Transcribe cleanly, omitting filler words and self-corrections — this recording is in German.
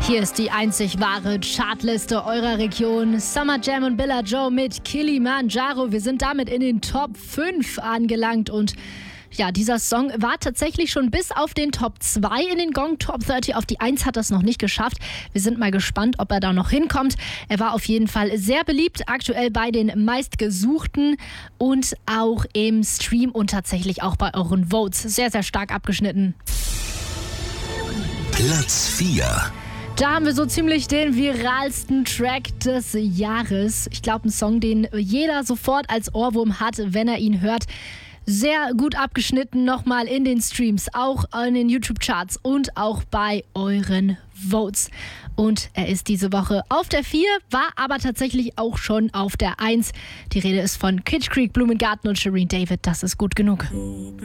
Hier ist die einzig wahre Chartliste eurer Region. Summer Jam und Billa Joe mit Kilimanjaro. Wir sind damit in den Top 5 angelangt und ja, dieser Song war tatsächlich schon bis auf den Top 2 in den Gong Top 30. Auf die 1 hat er es noch nicht geschafft. Wir sind mal gespannt, ob er da noch hinkommt. Er war auf jeden Fall sehr beliebt, aktuell bei den meistgesuchten und auch im Stream und tatsächlich auch bei euren Votes. Sehr, sehr stark abgeschnitten. Platz 4. Da haben wir so ziemlich den viralsten Track des Jahres. Ich glaube, ein Song, den jeder sofort als Ohrwurm hat, wenn er ihn hört. Sehr gut abgeschnitten nochmal in den Streams, auch in den YouTube-Charts und auch bei euren Votes. Und er ist diese Woche auf der 4, war aber tatsächlich auch schon auf der 1. Die Rede ist von Kitsch Creek, Blumengarten und Shireen David. Das ist gut genug.